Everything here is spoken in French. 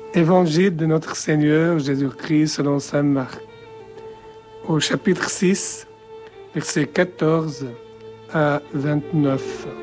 Évangile de notre Seigneur Jésus-Christ selon saint Marc, au chapitre 6, versets 14 à 29.